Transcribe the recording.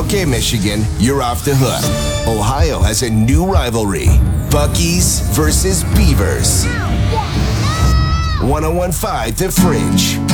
Okay, Michigan, you're off the hook. Ohio has a new rivalry. Buc-ee's versus Beavers. 1015 The Fringe.